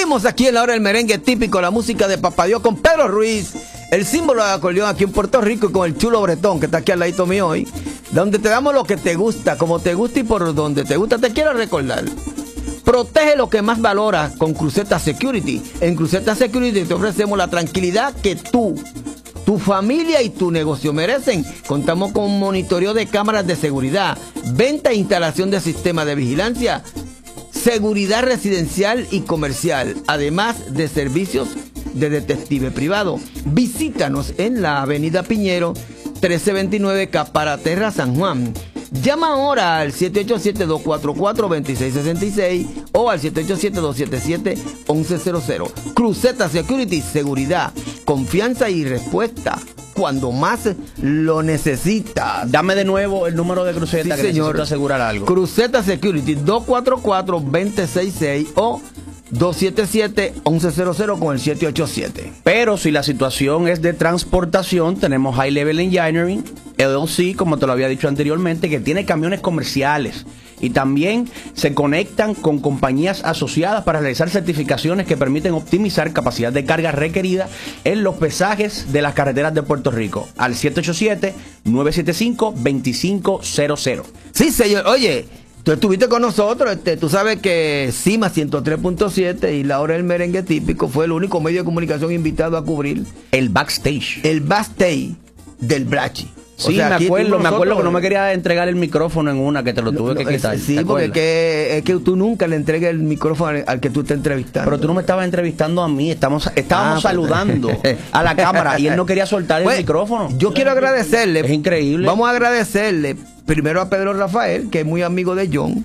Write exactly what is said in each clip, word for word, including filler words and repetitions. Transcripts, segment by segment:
Seguimos aquí en la hora del merengue típico, la música de Papá Dios con Pedro Ruiz, el símbolo de acordeón aquí en Puerto Rico, y con el chulo Bretón que está aquí al ladito mío hoy, donde te damos lo que te gusta, como te gusta y por donde te gusta. Te quiero recordar, protege lo que más valoras con Cruceta Security. En Cruceta Security te ofrecemos la tranquilidad que tú, tu familia y tu negocio merecen. Contamos con un monitoreo de cámaras de seguridad, venta e instalación de sistemas de vigilancia, seguridad residencial y comercial, además de servicios de detective privado. Visítanos en la avenida Piñero, trece veintinueve, Caparaterra, San Juan. Llama ahora al siete ocho siete, dos cuatro cuatro, dos seis seis seis o al siete ocho siete, dos siete siete, once cero cero. Cruceta Security, seguridad, confianza y respuesta cuando más lo necesita. Dame de nuevo el número de Cruceta, sí, que señor. necesito asegurar algo. Cruceta Security, dos cuatro cuatro, dos seis seis seis o dos siete siete, once cero cero con el siete ocho siete. Pero si la situación es de transportación, tenemos High Level Engineering L L C, como te lo había dicho anteriormente, que tiene camiones comerciales y también se conectan con compañías asociadas para realizar certificaciones que permiten optimizar capacidad de carga requerida en los pesajes de las carreteras de Puerto Rico, al siete ocho siete, nueve siete cinco, dos cinco cero cero. Sí, señor. Oye, tú estuviste con nosotros, este, tú sabes que Cima ciento tres punto siete y la hora del merengue típico fue el único medio de comunicación invitado a cubrir el backstage. El backstage del Brachi. Sí, o sea, me acuerdo, me acuerdo que no me quería entregar el micrófono en una, que te lo tuve no, que quitar. Es, sí, porque es que, es que tú nunca le entregues el micrófono al, al que tú estás entrevistando. Pero tú no me estabas entrevistando a mí, estamos, estábamos ah, saludando pues, a la cámara y él no quería soltar pues, el micrófono. Yo quiero agradecerle. Es increíble. Vamos a agradecerle primero a Pedro Rafael, que es muy amigo de John,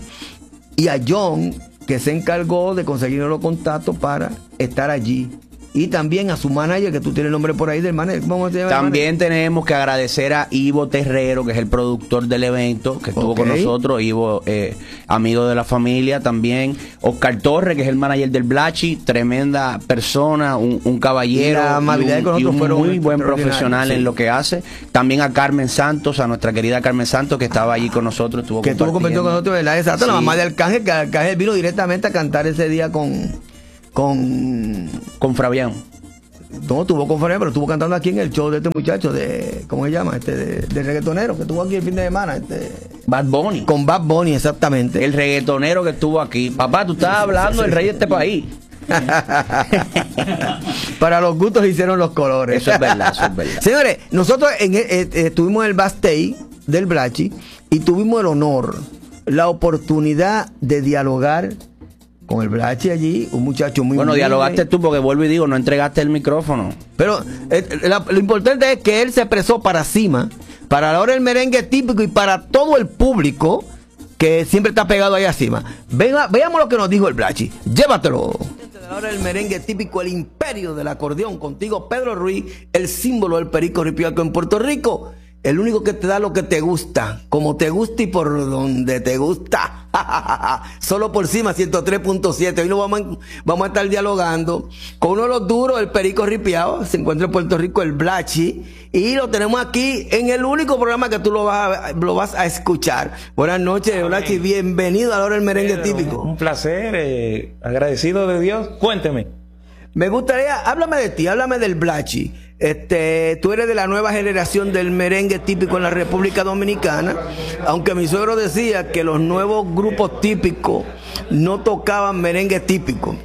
y a John, que se encargó de conseguirnos los contactos para estar allí. Y también a su manager, que tú tienes el nombre por ahí del manager. ¿Cómo se llama? También tenemos que agradecer a Ivo Terrero, que es el productor del evento, que estuvo okay. con nosotros. Ivo, eh, amigo de la familia también. Oscar Torres, que es el manager del Blachi, tremenda persona, un, un caballero. Y la amabilidad y un, y un muy buen profesional sí. en lo que hace. También a Carmen Santos, a nuestra querida Carmen Santos, que estaba allí con nosotros. Estuvo que estuvo conversando con nosotros, ¿verdad? Exacto, sí. La mamá de Arcángel, que Arcángel vino directamente a cantar ese día con... Con... Con Fabián. No, estuvo con Fabián, pero estuvo cantando aquí en el show de este muchacho, de... ¿Cómo se llama? Este, de, de reggaetonero, que estuvo aquí el fin de semana. Este... Bad Bunny. Con Bad Bunny, exactamente. El reggaetonero que estuvo aquí. Papá, tú estás hablando del rey de este país. Para los gustos hicieron los colores. Eso es verdad, eso es verdad. Señores, nosotros en, eh, eh, estuvimos en el backstage del Blachi y tuvimos el honor, la oportunidad de dialogar con el Blachi allí, un muchacho muy... Bueno, dialogaste tú, porque vuelvo y digo, no entregaste el micrófono. Pero eh, la, lo importante es que él se expresó para Cima, para la hora del merengue típico y para todo el público que siempre está pegado ahí a Cima. Venga, veamos lo que nos dijo el Blachi. Llévatelo. La hora del merengue típico, el imperio del acordeón, contigo Pedro Ruiz, el símbolo del perico ripiaco en Puerto Rico. El único que te da lo que te gusta, como te gusta y por donde te gusta. Solo por Cima ciento tres punto siete. Hoy lo vamos a, vamos a estar dialogando con uno de los duros, el perico ripiado. Se encuentra en Puerto Rico, el Blachi. Y lo tenemos aquí en el único programa que tú lo vas a, lo vas a escuchar. Buenas noches, amén. Blachi. Bienvenido a la hora del merengue Pedro, típico. Un placer, eh, agradecido de Dios. Cuénteme. Me gustaría, háblame de ti, háblame del Blachi. Este, tú eres de la nueva generación del merengue típico en la República Dominicana, aunque mi suegro decía que los nuevos grupos típicos no tocaban merengue típico.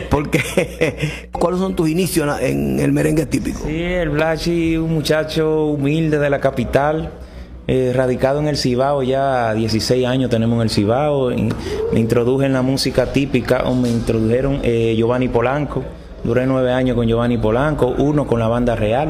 Porque, ¿cuáles son tus inicios en el merengue típico? Sí, el Blachi, un muchacho humilde de la capital, eh, radicado en el Cibao, ya dieciséis años tenemos en el Cibao. En, me introduje en la música típica, o me introdujeron eh, Giovanni Polanco. Duré nueve años con Giovanni Polanco, uno con la Banda Real.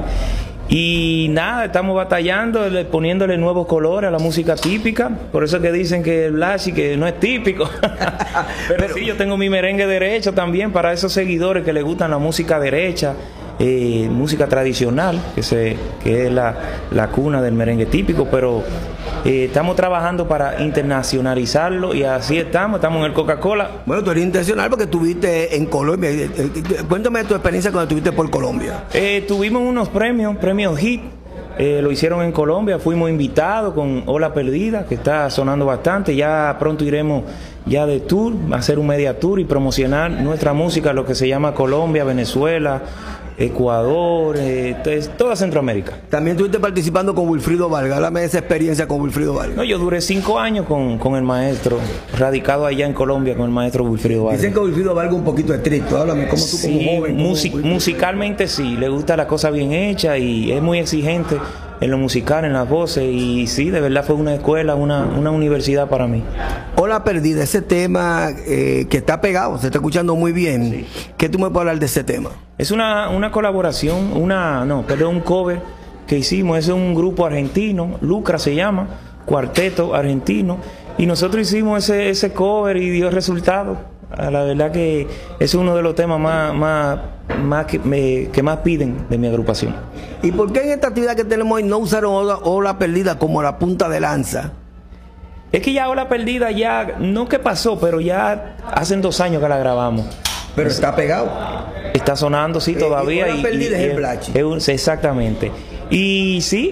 Y nada, estamos batallando, poniéndole nuevos colores a la música típica. Por eso que dicen que el Blachi que no es típico. Pero, Pero sí, yo tengo mi merengue derecho también para esos seguidores que les gustan la música derecha, eh, música tradicional, que, se, que es la, la cuna del merengue típico. Pero eh, estamos trabajando para internacionalizarlo y así estamos, estamos en el Coca-Cola. Bueno, tú eres internacional porque estuviste en Colombia. Cuéntame tu experiencia cuando estuviste por Colombia. Eh, tuvimos unos premios, premios Hit, Eh, lo hicieron en Colombia, fuimos invitados con Ola Perdida, que está sonando bastante. Ya pronto iremos ya de tour, a hacer un media tour y promocionar nuestra música, lo que se llama Colombia, Venezuela, Ecuador, eh, entonces, toda Centroamérica. También estuviste participando con Wilfrido Vargas. Háblame de esa experiencia con Wilfrido Vargas. No, yo duré cinco años con, con el maestro, radicado allá en Colombia con el maestro Wilfrido Vargas. Dicen que Wilfrido Vargas es un poquito estricto. Háblame, ¿cómo tú sí, como joven? music, como... musicalmente sí, le gusta la cosa bien hecha y es muy exigente en lo musical, en las voces, y sí, de verdad fue una escuela, una, una universidad para mí. Ola Perdida, ese tema eh, que está pegado, se está escuchando muy bien. Sí. ¿Qué tú me puedes hablar de ese tema? Es una, una colaboración, una, no, perdón, un cover que hicimos, es un grupo argentino, Lucra se llama, cuarteto argentino, y nosotros hicimos ese, ese cover y dio resultado. La verdad que es uno de los temas más, más, más que, me, que más piden de mi agrupación. ¿Y por qué en esta actividad que tenemos hoy no usaron Ola, Ola Perdida como la punta de lanza? Es que ya Ola Perdida ya, no que pasó, pero ya hacen dos años que la grabamos. Pero está pegado. Está sonando, sí, todavía. Eh, Ola Perdida y, es el Blachi. Es, exactamente. Y sí,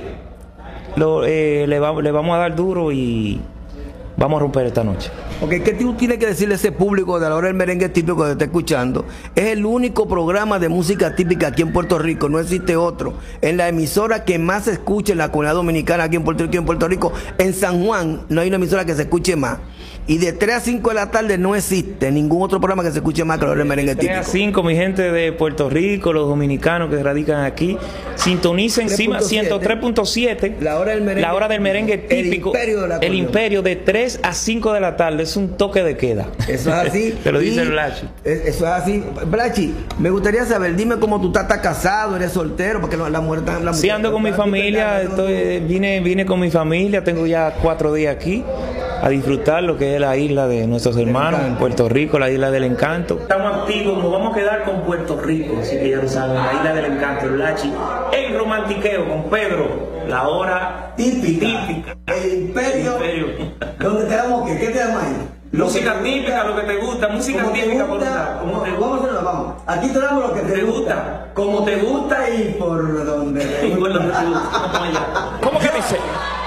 lo, eh, le, va, le vamos a dar duro y vamos a romper esta noche. Ok, ¿qué tú tienes que decirle a ese público de la hora del merengue típico que te está escuchando? Es el único programa de música típica aquí en Puerto Rico, no existe otro. En la emisora que más se escucha en la comunidad dominicana aquí en Puerto Rico, en Puerto Rico, en San Juan no hay una emisora que se escuche más. Y de tres a cinco de la tarde no existe ningún otro programa que se escuche más que la hora del merengue típico. De tres a cinco, mi gente de Puerto Rico, los dominicanos que radican aquí, sintonicen encima ciento tres punto siete, la hora del merengue, la hora del merengue típico, el imperio, de la el imperio de tres a cinco de la tarde, es un toque de queda. Eso es así. Te lo dice el Blachi. Eso es así. Blachi, me gustaría saber, dime cómo tú estás, estás casado, eres soltero, porque la mujer la Sí, ando con mi familia, estoy, vine, vine con mi familia, tengo ya cuatro días aquí a disfrutar lo que es la isla de nuestros hermanos en Puerto Rico, la isla del encanto. Estamos activos, nos vamos a quedar con Puerto Rico, así que ya lo saben, la isla del encanto, el Blachi, el romantiqueo con Pedro, la hora típica, típica. El imperio, el imperio. ¿Dónde te damos qué? ¿Qué te llamas ahí? Música típica, lo que te gusta, música típica, por gusta, como te gusta, vamos. Aquí te damos lo que te, te gusta, gusta, como te gusta y por donde te gusta. ¿Cómo que dice?